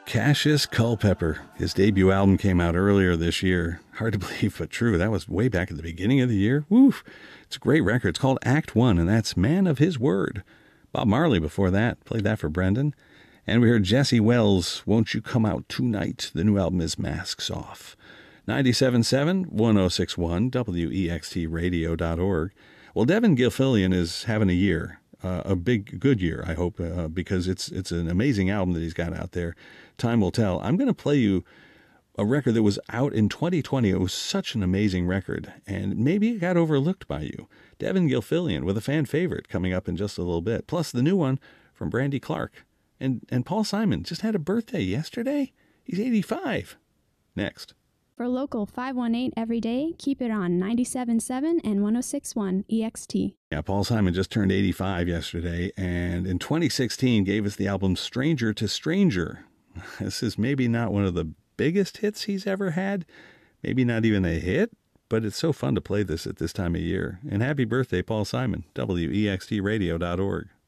Cassius Culpepper. His debut album came out earlier this year. Hard to believe, but true. That was way back at the beginning of the year. Woof. It's a great record. It's called Act One, and that's Man of His Word. Bob Marley before that. Played that for Brendan. And we heard Jesse Wells, Won't You Come Out Tonight? The new album is Masks Off. 97.7, 106.1, WEXTradio.org. Well, Devin Gilfillian is having a year. A good year, I hope, because it's an amazing album that he's got out there. Time will tell. I'm going to play you a record that was out in 2020. It was such an amazing record, and maybe it got overlooked by you. Devin Gilfillian with a fan favorite coming up in just a little bit, plus the new one from Brandy Clark. And Paul Simon just had a birthday yesterday. He's 85. Next. For Local 518 every day, keep it on 97.7 and 106.1 EXT. Yeah, Paul Simon just turned 85 yesterday, and in 2016 gave us the album Stranger to Stranger. This is maybe not one of the biggest hits he's ever had, maybe not even a hit, but it's so fun to play this at this time of year. And happy birthday, Paul Simon, WEXTradio.org.